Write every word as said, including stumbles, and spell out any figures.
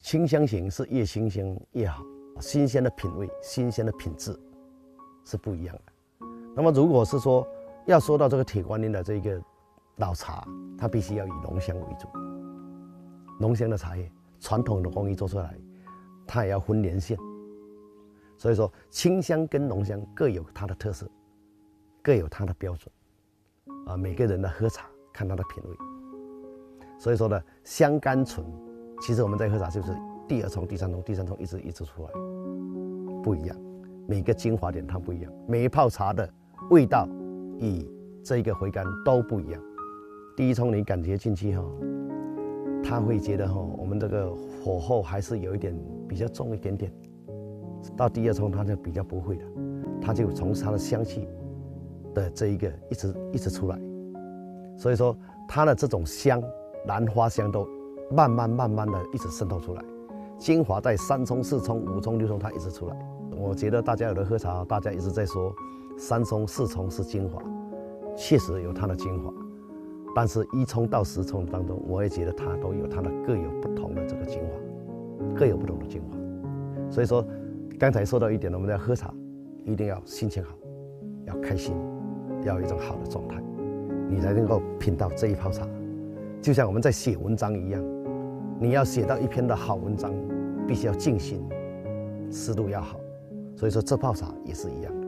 清香型是越新鲜越好，新鲜的品味、新鲜的品质是不一样的。那么如果是说要说到这个铁观音的这个老茶，它必须要以浓香为主。浓香的茶叶，传统的工艺做出来，它也要分年限。所以说，清香跟浓香各有它的特色，各有它的标准。啊，每个人的喝茶看他的品味。所以说呢，香甘醇，其实我们在喝茶就是第二冲、第三冲、第三冲一直一直出来，不一样。每个精华点它不一样，每一泡茶的味道与这一个回甘都不一样。第一冲你感觉进去哈、哦，他会觉得哈、哦，我们这个火候还是有一点比较重一点点。到第二冲它就比较不会了，它就从它的香气的这一个一直一直出来，所以说它的这种香，兰花香都慢慢慢慢的一直渗透出来，精华在三冲、四冲、五冲、六冲它一直出来。我觉得大家有的喝茶，大家一直在说三冲、四冲是精华，确实有它的精华，但是一冲到十冲当中，我也觉得它都有它的各有不同的这个精华，各有不同的精华。所以说，刚才说到一点，我们在喝茶一定要心情好，要开心，要有一种好的状态，你才能够品到这一泡茶。就像我们在写文章一样，你要写到一篇的好文章，必须要静心，思路要好。所以说这泡茶也是一样的。